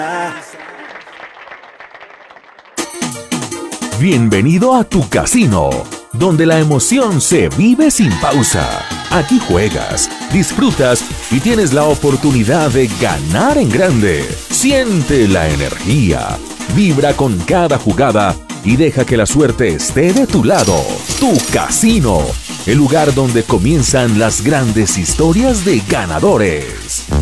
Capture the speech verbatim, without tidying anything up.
Bienvenido a tu casino, donde la emoción se vive sin pausa. Aquí juegas, disfrutas y tienes la oportunidad de ganar en grande. Siente la energía, vibra con cada jugada y deja que la suerte esté de tu lado. Tu casino, el lugar donde comienzan las grandes historias de ganadores.